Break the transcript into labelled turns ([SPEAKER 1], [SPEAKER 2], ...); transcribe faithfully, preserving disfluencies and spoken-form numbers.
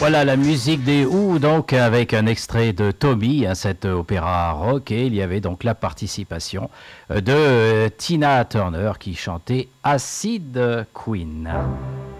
[SPEAKER 1] Voilà la musique des Who, donc avec un extrait de Tommy, hein, cet opéra rock, et il y avait donc la participation de euh, Tina Turner qui chantait Acid Queen.